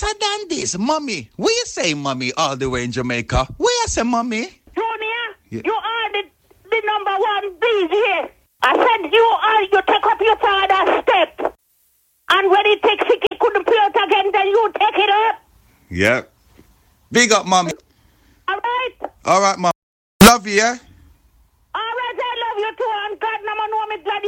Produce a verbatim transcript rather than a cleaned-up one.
better than this. Mommy, what you say, mommy, all the way in Jamaica? What you say, mommy? Junior, Yeah. you are the, the number one D J. I said you are, you take up your father's step. And when he takes it, he couldn't play it again, then you take it up. Yep. Big up, mommy. All right? All right, mom. Love you, yeah? All right, I love you too, and God, no man know me glad